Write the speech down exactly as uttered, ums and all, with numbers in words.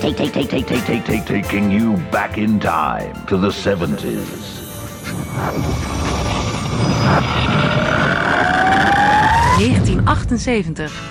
Take, take, take, take, take, take, take, taking you back in time to the seventies. negentien achtenzeventig.